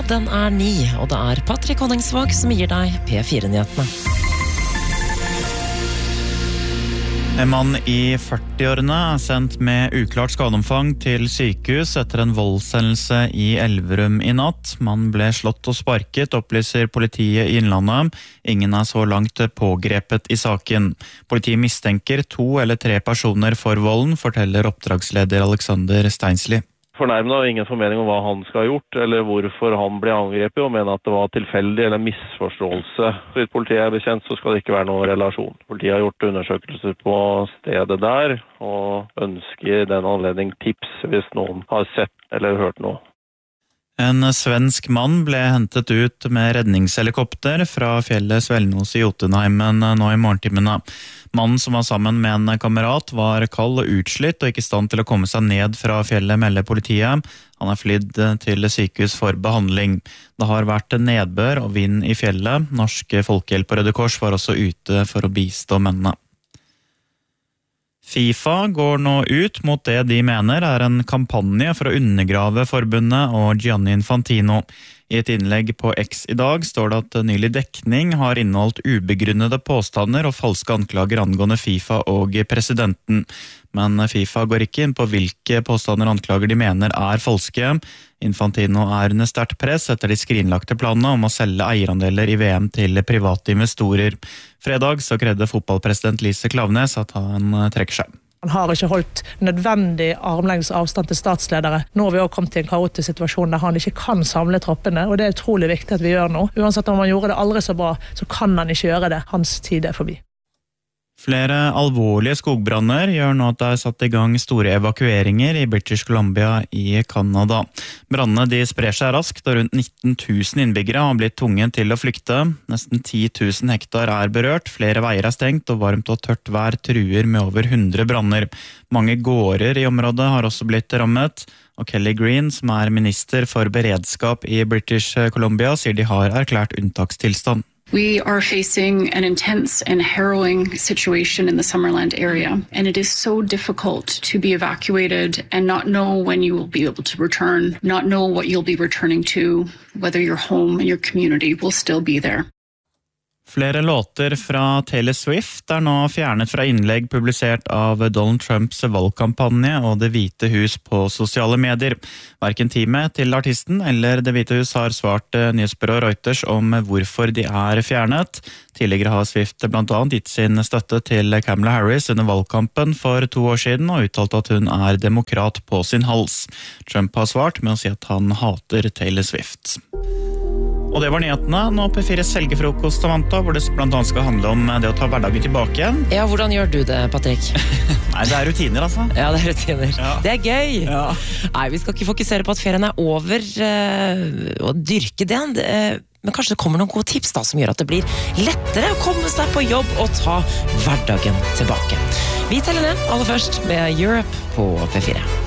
den 9, og det Patrick Honningsvåg som gir deg P4-nyhetene. En mann I 40-årene sendt med uklart skadeomfang til sykehus etter en voldshendelse I Elverum I natt. Mannen ble slått og sparket, opplyser politiet I Innlandet. Ingen så langt pågrepet I saken. Politiet mistenker 2 eller 3 personer for volden, forteller oppdragsleder Alexander Steinsli. Fornærmet har ingen formening om hva han skal ha gjort, eller hvorfor han ble angrepet, og mener at det var tilfeldig eller misforståelse. Så hvis politiet bekjent, så skal det ikke være noen relasjon. Politiet har gjort undersøkelser på stedet der, og ønsker den anledning tips hvis noen har sett eller hørt noe. En svensk mann ble hentet ut med redningshelikopter fra fjellet Svelnos I Jotunheimen nå I morgentimene. Mannen som var sammen med en kamerat var kald og utslitt og ikke I stand til å komme seg ned fra fjellet, melder politiet. Han flydd til sykehus for behandling. Det har vært nedbør og vind I fjellet. Norsk Folkehjelp og Røde Kors var også ute for å bistå mennene. FIFA går nå ut mot det de mener en kampanje for å undergrave forbundet og Gianni Infantino. I et innlegg på X I dag står det at nylig dekning har inneholdt ubegrunnede påstander og falske anklager angående FIFA og presidenten. Men FIFA går ikke inn på hvilke påstander og anklager de mener falske. Infantino under sterkt press etter de skrinlagte planene om å selge eierandeler I VM til private investorer. Fredag så krevde fotballpresident Lise Klaveness at han trekker seg. Han har ikke holdt nødvendig armlengdes avstand til statsledere. Nå har vi også kommet til en kaotisk situasjon der han ikke kan samle troppene, og det utrolig viktig at vi gjør nå. Uansett om han gjorde det aldri så bra, så kan han ikke gjøre det. Hans tid forbi. Flere alvorlige skogbranner gjør nå at det satt I gang store evakueringer I British Columbia I Canada. Brannene de sprer seg raskt, og rundt 19 000 innbyggere har blitt tvunget til å flykte. Nesten 10 000 hektar berørt, flere veier stengt, og varmt og tørt vær truer med over 100 branner. Mange gårder I området har også blitt rammet, og Kelly Green, som minister for beredskap I British Columbia, sier de har erklært unntakstilstand. We are facing an intense and harrowing situation in the Summerland area, and it is so difficult to be evacuated and not know when you will be able to return, not know what you'll be returning to, whether your home and your community will still be there. Flere låter fra Taylor Swift nå fjernet fra innlegg publisert av Donald Trumps valgkampanje og Det Hvite Hus på sosiale medier. Hverken teamet til artisten eller Det Hvite Hus har svart nyhetsbyrået Reuters om hvorfor de fjernet. Tidligere har Swift blant annet gitt sin støtte til Kamala Harris under valgkampen for 2 år siden og uttalt at hun demokrat på sin hals. Trump har svart med å si at han hater Taylor Swift. Og det var nyhetene. Nå P4s helgefrokost, Samantha, hvor det blant annet skal handle om det å ta hverdagen tilbake igjen. Ja, hvordan gjør du det, Patrick? Nei, det rutiner, altså. Ja, det rutiner. Ja. Det gøy. Ja. Nei, vi skal ikke fokusere på at ferien over og dyrke det. Men kanskje det kommer noen gode tips da, som gjør at det blir lettere å komme seg på jobb og ta hverdagen tilbake. Vi teller ned aller først med Europe på P4.